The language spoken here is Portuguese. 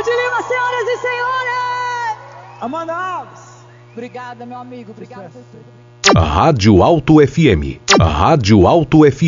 de Lima, senhoras e senhores! Amanda Alves. Obrigada, meu amigo. Obrigada por tudo. Rádio Alto FM. Rádio Alto FM.